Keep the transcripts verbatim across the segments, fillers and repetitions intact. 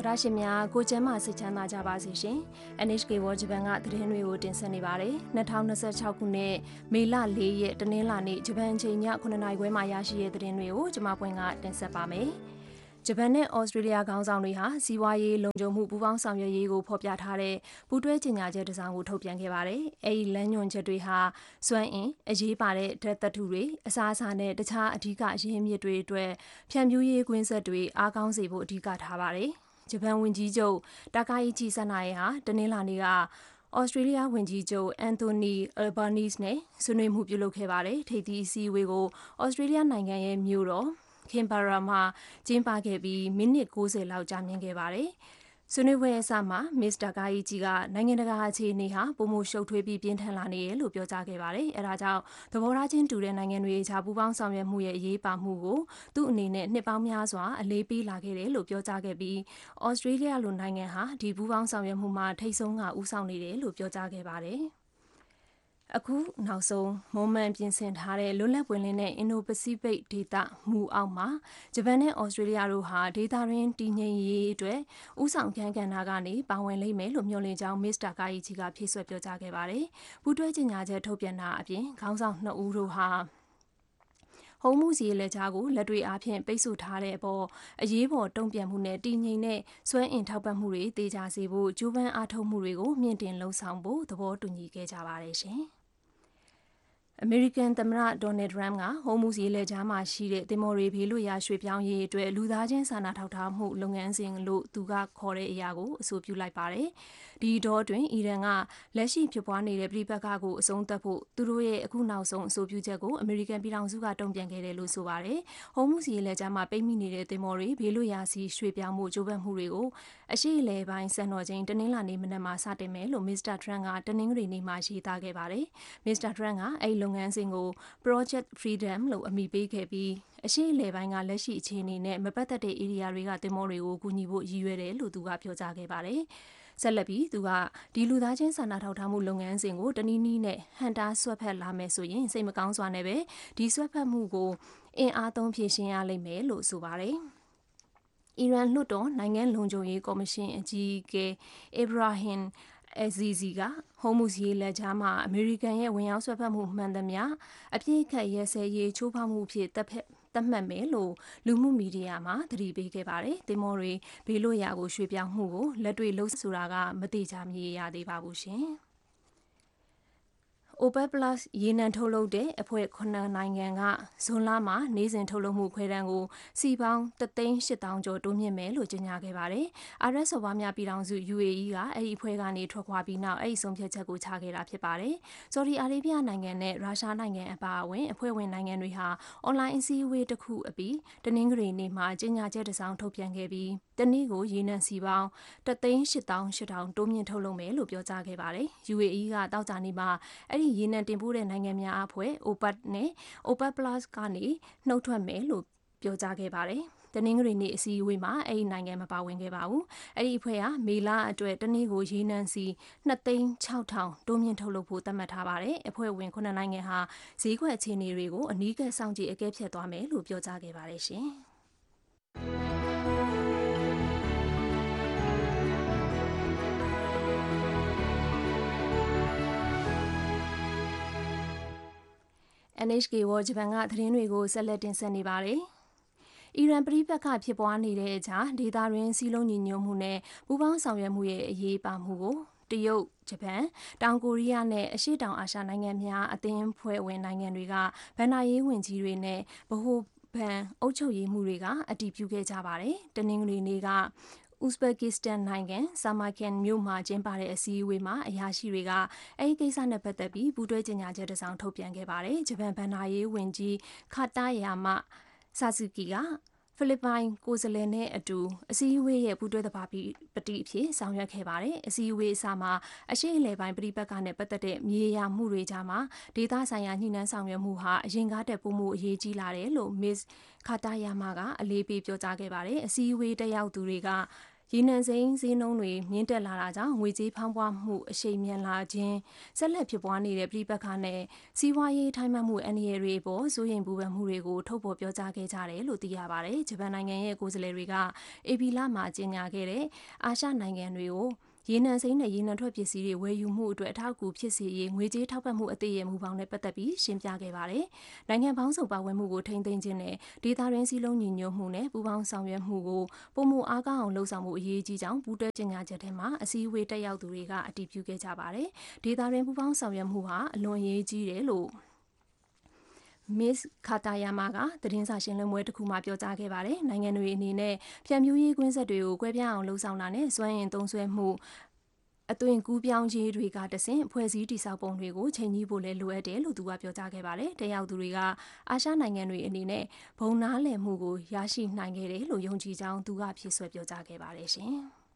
ရရှင်များကိုကျမ်းမာစိတ်ချမ်းသာကြပါစေရှင် N H K World Japan ကသတင်းတွေကိုတင်ဆက်နေပါတယ်၂၀၂၆ခုနှစ်မေလ၄ရက်တနင်္လာနေ့ဂျပန်ချိန်ည9နာရီခွဲမှာရရှိတဲ့သတင်းတွေကိုကျွန်မပွင့်ကတင်ဆက်ပါမယ်ဂျပန်နဲ့ဩစတြေးလျခေါင်းဆောင်တွေဟာစီးပွားရေးလုံခြုံမှုပူးပေါင်းဆောင်ရွက်ရေးကိုဖော်ပြထားတဲ့ပူးတွဲကြေညာချက်တစ်စောင်ကိုထုတ်ပြန်ခဲ့ပါတယ်။အဲဒီလမ်းညွှန်ချက်တွေဟာစွမ်းအင်အရေးပါတဲ့ဓာတ်သတ္တုတွေအစားအစာနဲ့တခြားအဓိကအရင်းအမြစ်တွေအတွက်ဖြန့်ဖြူးရေးကွင်းဆက်တွေအားကောင်းစေဖို့အဓိကထားပါတယ်။ဂျပန်ဝန်ကြီးချုပ်တာကာယီချီဆန်နာယေဟာတနင်္လာနေ့ကဩစတြေးလျဝန်ကြီးချုပ်အန်တိုနီအယ်ဘာနီးစ်နဲ့ဆွေးနွေးမှုပြုလုပ်ခဲ့ပါတယ်။ထိပ်သီးအစည်းအဝေးကိုဩစတြေးလျနိုင်ငံရဲ့မြို့တော်ခင်ဘာရာမှာကျင်းပခဲ့ပြီးမိနစ်၉၀လောက်ကြာမြင့်ခဲ့ပါတယ်။ဆွေးနွေးပွဲအစမှာမစ္စတာကာယီချီကနိုင်ငံတကာအခြေအနေဟာပုံမှုရှုပ်ထွေးပြီးပြင်းထန်လာနေတယ်လို့ပြောကြားခဲ့ပါတယ်။အဲဒါကြောင့်သဘောထားချင်းတူတဲ့နိုင်ငံတွေကြားပူးပေါင်းဆောင်ရွက်မှုရဲ့အရေးပါမှုကိုသူ့အနေနဲ့နှစ်ပေါင်းများစွာအလေးပေးလာခဲ့တယ်လို့ပြောကြားခဲ့ပြီးဩစတြေးလျလိုနိုင်ငံဟာဒီပူးပေါင်းဆောင်ရွက်မှုမှာထိပ်ဆုံးကဦးဆောင်နေတယ်လို့ပြောကြားခဲ့ပါတယ်။အခုနောက်ဆုံးမွန်မန်ပြင်ဆင်ထားတဲ့လွတ်လပ်ပွင့်လင်းတဲ့အင်ဒိုပစိဖိတ်ဒေသမူအောက်မှာဂျပန်နဲ့ဩစတြေးလျတို့ဟာဒေသတွင်းတည်ငြိမ်ရေးအတွက်ဥဆောင်ခန်းကဏ္ဍကနေပါဝင်လိမ့်မယ်လို့မျှော်လင့်ကြောင်းမစ္စတာကာယီချီကဖြည့်စွက်ပြောကြားခဲ့ပါတယ်။ပူးတွဲကြေညာချက်ထုတ်ပြန်တာအပြင်ခေါင်းဆောင်နှစ်ဦးတို့ဟာဟုံးမှုစီလက်ချားကိုလက်တွေအားဖြင့်ပိတ်ဆို့ထားတဲ့အပေါ်အရေးပေါ်တုံ့ပြန်မှုနဲ့တည်ငြိမ်တဲ့စွမ်းအင်ထောက်ပံ့မှုတွေတေချာစေဖို့ကြိုးပမ်းအားထုတ်မှုတွေကိုမြင့်တင်လှုံ့ဆော်ဖို့သဘောတူညီခဲ့ကြပါတယ်ရှင်။အမေရိကန်သမ္မတဒေါ်နယ်ထရမ်ကဟိုမူစီလေကြားမှာရှိတဲ့တင်မော်ရီဘေးလွတ်ရာရွှေ့ပြောင်းရေးအတွက်လူသားချင်းစာနာထောက်ထားမှုလုပ်ငန်းစဉ်လို့သူကခေါ်တဲ့အရာကိုအဆိုပြုလိုက်ပါတယ်။ဒီတော့တွင်အီရန်ကလက်ရှိဖြစ်ပွားနေတဲ့ပြည်ပကကိုအဆုံးသတ်ဖို့သူတို့ရဲ့အခုနောက်ဆုံးအဆိုပြုချက်ကိုအမေရိကန်ပြည်ထောင်စုကတုံ့ပြန်ခဲ့တယ်လို့ဆိုပါတယ်။ဟိုမူစီလေကြားမှာပိတ်မိနေတဲ့တင်မော်ရီဘေးလွတ်ရာစီရွှေ့ပြောင်းမှုကြိုးပမ်းမှုတွေကိုအရှိအလဲပိုင်းစံတော်ချိန်တနင်္လာနေ့မနက်မှာစတင်မယ်လို့မစ္စတာထရမ်ကတနင်္ဂနွေနေ့မှာရေးသားခဲ့ပါတယ်။မစ္စတာထရမ်ကအဲ့လုပ်ငန်းစဉ်ကို Project Freedom လို့အမည်ပေးခဲ့ပြီးအရှိအလဲပိုင်းကလက်ရှိအခြေအနေနဲ့မပတ်သက်တဲ့ area တွေကတင်မောတွေကိုကူညီဖို့ရည်ရွယ်တယ်လို့သူကပြောကြားခဲ့ပါတယ်။ဆက်လက်ပြီးသူကဒီလူသားချင်းစာနာထောက်ထားမှုလုပ်ငန်းစဉ်ကိုတနည်းနည်းနဲ့ဟန်တာဆွတ်ဖက်လာမယ်ဆိုရင်စိတ်မကောင်းစွာနဲ့ပဲဒီဆွတ်ဖက်မှုကိုအင်အားသုံးဖြည့်ရှင်းရလိမ့်မယ်လို့ဆိုပါတယ်။အီရန်လွှတ်တော်နိုင်ငံလုံခြုံရေးကော်မရှင်အကြီးအကဲအစ်ဘရာဟင်အဇီဇီကဟိုမူစီလက်ကြားမှာအမေရိကန်ရဲ့ဝင်ရောက်ဆွဲဖက်မှုမှန်သမျှအပြည့်အခက်ရဲစဲရေးချိုးဖောက်မှုဖြစ်တပ်ဖက်သတ်မှတ်မယ်လို့လူမှုမီဒီယာမှာသတိပေးခဲ့ပါတယ်။တင်မောတွေဘေးလွတ်ရာကိုရွှေ့ပြောင်းမှုကိုလက်တွေ့လှုပ်ဆိုတာကမတိကျမရသေးပါဘူးရှင်။ OPEC Plus ရေနံထုတ်လုပ်တဲ့အဖွဲ့ခုနှစ်နိုင်ငံကဇွန်လမှာနေ့စဉ်ထုတ်လုပ်မှုခွဲတန်းကိုစီပေါင်းတသိန်းရှစ်သောင်းကျော်တိုးမြင့်မယ်လို့ကြေညာခဲ့ပါတယ်။ အာရပ်စော်ဘွားများပြည်ထောင်စု U A E ကအဲ့ဒီအဖွဲ့ကနေထွက်ခွာပြီးနောက်အဲ့ဒီဆုံးဖြတ်ချက်ကိုချခဲ့တာဖြစ်ပါတယ်။ဆော်ဒီအာရေဗျနိုင်ငံနဲ့ရုရှားနိုင်ငံအပါအဝင်အဖွဲ့ဝင်နိုင်ငံတွေဟာအွန်လိုင်းအစည်းအဝေးတစ်ခုအပြီးတနင်္ဂနွေနေ့မှာကြေညာချက်တစ်စောင်ထုတ်ပြန်ခဲ့ပြီးတနည်းကိုရေနံစီပေါင်းတသိန်းရှစ်သောင်းရှစ်ထောင်တိုးမြင့်ထုတ်လုပ်မယ်လို့ပြောကြားခဲ့ပါတယ်။ U A E ကတောက်ကြနေ့မှာအဲ့ဒီရေနံတင်ပို့တဲ့နိုင်ငံများအဖွဲ့ OPEC နဲ့ OPEC Plus ကနေနှုတ်ထွက်မယ်လို့ပြောကြားခဲ့ပါတယ်။တနင်္ဂနွေနေ့အစည်းအဝေးမှာအဲ့ဒီနိုင်ငံမပါဝင်ခဲ့ပါဘူး။အဲ့ဒီအဖွဲ့ဟာမေလအတွက်တနည်းကိုရေနံစီနှစ်သိန်းခြောက်ထောင်တိုးမြင့်ထုတ်လုပ်ဖို့သတ်မှတ်ထားပါတယ်။အဖွဲ့ဝင်ခုနှစ်နိုင်ငံဟာဈေးကွက်အခြေအနေတွေကိုအနီးကပ်စောင့်ကြည့်အကဲဖြတ်သွားမယ်လို့ပြောကြားခဲ့ပါတယ်ရှင်။ N H K World Japan ကသတင်းတွေကိုဆက်လက်တင်ဆက်နေပါတယ်။အီရန်ပြည်ပခဖြစ်ပွားနေတဲ့အကြားဒေသတွင်းစီးလုံးညီညွတ်မှုနဲ့ပူးပေါင်းဆောင်ရွက်မှုရဲ့အရေးပါမှုကိုတရုတ်၊ဂျပန်၊တောင်ကိုရီးယားနဲ့အရှေ့တောင်အာရှနိုင်ငံများအသင်းအဖွဲ့ဝင်နိုင်ငံတွေကဗန်နာရေးဝန်ကြီးတွေနဲ့ဗဟိုဘဏ်အုပ်ချုပ်ရေးမှုတွေကအတည်ပြုခဲ့ကြပါတယ်။တနင်္ဂနွေနေ့ကဥဇဘက်ကစ္စတန်နိုင်ငံဆာမာကန်မြို့မှာကျင်းပတဲ့အစည်းအဝေးမှာအရာရှိတွေကအဲဒီကိစ္စနဲ့ပတ်သက်ပြီးပူးတွဲကြေညာချက်တစ်စောင်ထုတ်ပြန်ခဲ့ပါတယ်။ဂျပန်ဗန်နာရေးဝန်ကြီးခါတာယာမဆာဆူကီကဖိလစ်ပိုင်ကိုယ်စားလှယ်နဲ့အတူအစည်းအဝေးရဲ့ပူးတွဲသဘာပတိအဖြစ်ဆောင်ရွက်ခဲ့ပါတယ်။အစည်းအဝေးအစမှာအရှိအလဲပိုင်းပြည်ပကနဲ့ပတ်သက်တဲ့မြေယာမှုတွေကြားမှာဒေသဆိုင်ရာညှိနှိုင်းဆောင်ရွက်မှုဟာအရင်ကတည်းကပုံမှုအရေးကြီးလာတယ်လို့မစ္စခါတာယာမကအလေးပေးပြောကြားခဲ့ပါတယ်။အစည်းအဝေးတက်ရောက်သူတွေကရေနံစိမ်းဈေးနှုန်းတွေမြင့်တက်လာတာကြောင့်ငွေကြေးဖောင်းပွားမှုအရှိန်မြန်လာခြင်းဆက်လက်ဖြစ်ပွားနေတဲ့ပြည်ပခါနဲ့စီးပွားရေးထိုင်းမှမှုအန္တရာယ်တွေပေါ်စိုးရိမ်ပူပန်မှုတွေကိုထုတ်ဖော်ပြောကြားခဲ့ကြတယ်လို့သိရပါတယ်။ဂျပန်နိုင်ငံရဲ့ကိုယ်စားလှယ်တွေကအေပီလမှာကြေညာခဲ့တဲ့အာရှနိုင်ငံတွေကိုရေနံစိမ်းနဲ့ရေနံထွက်ပစ္စည်းတွေဝယ်ယူမှုအတွက်အထောက်အကူဖြစ်စေရေးငွေကြေးထောက်ပံ့မှုအသေးရမူပေါင်းနဲ့ပတ်သက်ပြီးရှင်းပြခဲ့ပါတယ်။နိုင်ငံပေါင်းစုံပါဝင်မှုကိုထိန်းသိမ်းခြင်းနဲ့ဒေသတွင်းစည်းလုံးညီညွတ်မှုနဲ့ပူးပေါင်းဆောင်ရွက်မှုကိုပုံမှုအားကောင်းအောင်လှုံ့ဆော်မှုအရေးကြီးကြောင်းပူးတွဲကြေညာချက်ထဲမှာအစည်းအဝေးတက်ရောက်သူတွေကအတည်ပြုခဲ့ကြပါတယ်။ဒေသတွင်းပူးပေါင်းဆောင်ရွက်မှုဟာအလွန်အရေးကြီးတယ်လို့Miss Katayama ကသတင်းစာရှင်းလင်းပွဲတစ်ခုမှာပြောကြားခဲ့ပါတယ်။နိုင်ငံတွေအနေနဲ့ဖြန့်ဖြူးရေးကွင်းဆက်တွေကိုကွဲပြားအောင်လှုံ့ဆော်တာနဲ့စွမ်းအင်သုံးစွဲမှုအသွင်ကူးပြောင်းရေးတွေကတဆင့်အဖွဲ့အစည်းတိစောက်ပုံတွေကိုချိန်ကြီးဖို့လည်းလိုအပ်တယ်လို့သူကပြောကြားခဲ့ပါတယ်။တက်ရောက်သူတွေကအာရှနိုင်ငံတွေအနေနဲ့ဘုံနားလည်မှုကိုရရှိနိုင်ခဲ့တယ်လို့ယုံကြည်ကြောင်းသူကဖြည့်ဆွဲပြောကြားခဲ့ပါတယ်ရှင်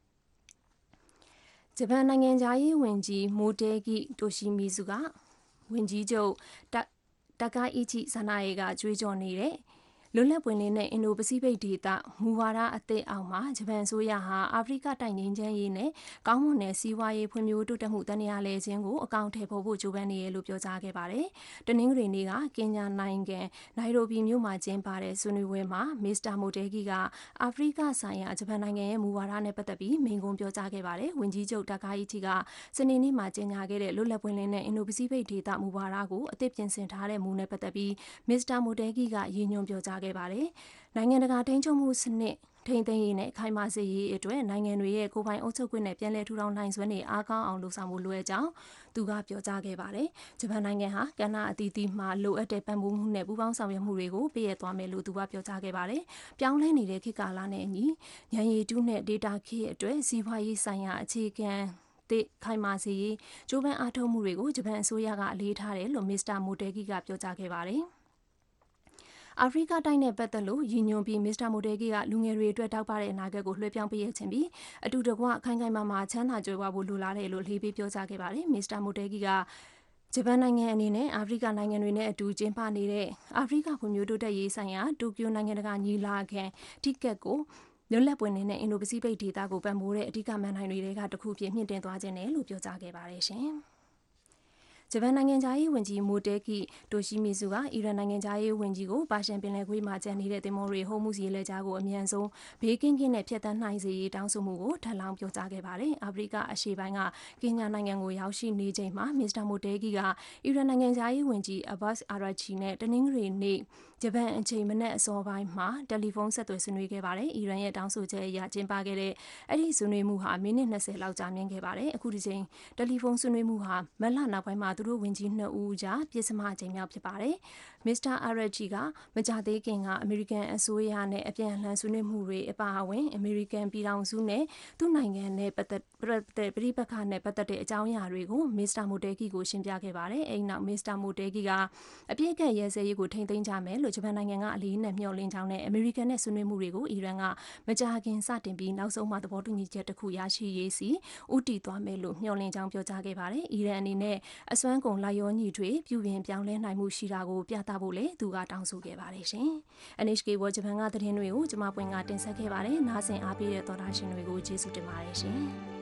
။ဂျပန်နိုင်ငံသားရေးဝန်ကြီးမိုတေဂီတိုရှီမီဇူကဝန်ကြီးချုပ်တကာအီချီဆာနာယေကကြွေးကြော်နေတဲ့လွတ်လပ်ပွင့်လင်းတဲ့အင်ဒိုပစိဖိတ်ဒေသမူဝါဒအသစ်အောက်မှာဂျပန်ဆိုရဟာအာဖရိကတိုက်ငင်းချမ်းရေးနဲ့ကောင်းမွန်တဲ့စီးပွားရေးဖွံ့ဖြိုးတိုးတက်မှုတန်ရာလဲခြင်းကိုအကောင့်ထဲပေါ်ဖို့ကြိုးပမ်းနေရလို့ပြောကြားခဲ့ပါတယ်။တနင်္ဂနွေနေ့ကကင်ညာနိုင်ငံနိုင်ရိုဘီမြို့မှာကျင်းပတဲ့ဆွေးနွေးပွဲမှာမစ္စတာမိုတေဂီကအာဖရိကဆိုင်ရာဂျပန်နိုင်ငံရဲ့မူဝါဒနဲ့ပတ်သက်ပြီးမိန့်ခွန်းပြောကြားခဲ့ပါတယ်။ဝန်ကြီးချုပ်တကာအီချီကစနေနေ့မှာကြေညာခဲ့တဲ့လွတ်လပ်ပွင့်လင်းတဲ့အင်ဒိုပစိဖိတ်ဒေသမူဝါဒကိုအသစ်ပြင်ဆင်ထားတဲ့မူနဲ့ပတ်သက်ပြီးမစ္စတာမိုတေဂီကရည်ညွှန်းပြောကြားခဲ့ပါတယ်။နိုင်ငံတကာထိန်းချုပ်မှုစနစ်ထိန်းသိမ်းရေးနဲ့ခိုင်မာစေရေးအတွက်နိုင်ငံတွေရဲ့ကိုယ်ပိုင်အုပ်ချုပ်ခွင့်နဲ့ပြည်내ထူထောင်နိုင်စွမ်းတွေအားကောင်းအောင်လှုံ့ဆော်မှုလိုအပ်ကြောင်းသူကပြောကြားခဲ့ပါတယ်။ဂျပန်နိုင်ငံဟာကဏ္ဍအသီးသီးမှာလိုအပ်တဲ့ပံ့ပိုးမှုနဲ့ပူးပေါင်းဆောင်ရွက်မှုတွေကိုပေးရသွားမယ်လို့သူကပြောကြားခဲ့ပါတယ်။ပြောင်းလဲနေတဲ့ခေတ်ကာလနဲ့အညီဉာဏ်ရည်တူးနဲ့ဒေတာခေတ်အတွက်စီးပွားရေးဆိုင်ရာအခြေခံခိုင်မာစေရေးကျိုးပမ်းအားထုတ်မှုတွေကိုဂျပန်အစိုးရကအလေးထားတယ်လို့မစ္စတာမိုတေဂီကပြောကြားခဲ့ပါတယ်။အာဖရိကတိုက်နဲ့ပတ်သက်လို့ရည်ညွှန်းပြီးမစ္စတာမိုတေဂီကလူငယ်တွေအတွက်တောက်ပတဲ့အနာဂတ်ကိုလွှဲပြောင်းပေးရခြင်းပြီးအတူတကွခိုင်ခိုင်မာမာချမ်းသာကြွယ်ဝဖို့လိုလားတယ်လို့လေးပေးပြောကြားခဲ့ပါတယ်။မစ္စတာမိုတေဂီကဂျပန်နိုင်ငံအနေနဲ့အာဖရိကနိုင်ငံတွေနဲ့အတူကျင်းပနေတဲ့အာဖရိကဖွံ့ဖြိုးတိုးတက်ရေးဆိုင်ရာတိုကျိုနိုင်ငံတကာညီလာခံတိကက်ကိုလွတ်လပ်ပွင့်လင်းတဲ့အင်ဒိုပစိဖိတ်ဒေသကိုပံ့ပိုးတဲ့အဓိကမန်နိုင်တွေကတခုဖြစ်မြင့်တင်သွားခြင်းနဲ့လို့ပြောကြားခဲ့ပါတယ်ရှင်။ဂျပန်နိုင်ငံသားရေးဝန်ကြီးမိုတေဂီတိုရှီမီဇူကအီရန်နိုင်ငံသားရေးဝန်ကြီးကိုပါရှန်ပင်လယ်ကွေ့မှာကျန်နေတဲ့တင်မောတွေဟုံးမှုစီလဲကြားကိုအမြန်ဆုံးဘေးကင်းကင်းနဲ့ဖျက်ဆီးနိုင်စေရေးတောင်းဆိုမှုကိုထပ်လောင်းပြောကြားခဲ့ပါတယ်။အာဖရိကအရှေ့ပိုင်းကကင်ညာနိုင်ငံကိုရောက်ရှိနေချိန်မှာမစ္စတာမိုတေဂီကအီရန်နိုင်ငံသားရေးဝန်ကြီးအဘတ်အာရာချီနဲ့တနင်္ဂနွေနေ့ဂျပန်အချိန်မနက်အစောပိုင်းမှာတယ်လီဖုန်းဆက်သွယ်ဆွေးနွေးခဲ့ပါတယ်။အီရန်ရဲ့တောင်းဆိုချက်အရကျင်းပခဲ့တဲ့အဲ့ဒီဆွေးနွေးမှုဟာမိနစ်နှစ်ဆယ်လောက်ကြာမြင့်ခဲ့ပါတယ်။အခုဒီချိန်တယ်လီဖုန်းဆွေးနွေးမှုဟာမက်လနောက်ပိုင်းမှာသူတို့ဝန်ကြီးနှစ်ဦးကြားပြစ်စမအချိန်မြောက်ဖြစ်ပါတယ်။မစ္စတာအာရာချီကမကြသေးခင်ကအမေရိကန်အစိုးရနဲ့အပြန်အလှန်ဆွေးနွေးမှုတွေအပါအဝင်အမေရိကန်ပြည်ထောင်စုနဲ့သူ့နိုင်ငံနဲ့ပတ်သက်တဲ့ပြည်ပခါနဲ့ပတ်သက်တဲ့အကြောင်းအရာတွေကိုမစ္စတာမိုတေဂီကိုရှင်းပြခဲ့ပါတယ်။အဲ့နောက်မစ္စတာမိုတေဂီကအပြည့်အကရဲစဲရေးကိုထိန်းသိမ်းကြမယ်လို့ဂျပန်နိုင်ငံကအလေးနဲ့မျှော်လင့်ကြောင်းနဲ့အမေရိကန်နဲ့ဆွေးနွေးမှုတွေကိုအီရန်ကမကြာခင်စတင်ပြီးနောက်ဆုံးမှသဘောတူညီချက်တစ်ခုရရှိရေးစီဦးတည်သွားမယ်လို့မျှော်လင့်ကြောင်းပြောကြားခဲ့ပါတယ်။အီရန်အနေနဲ့အစွမ်းကုန်လိုက်ရောညီထွေပြုပြင်ပြောင်းလဲနိုင်မှုရှိတာကိုပြသဖို့လည်းသူကတောင်းဆိုခဲ့ပါတယ်ရှင်။ အန် အိချ် ကေ World ဂျပန်ကသတင်းတွေကိုကျွန်မပွင့်ကတင်ဆက်ခဲ့ပါတယ်။နားဆင်အားပေးတဲ့သောတာရှင်တွေကိုကျေးဇူးတင်ပါတယ်ရှင်။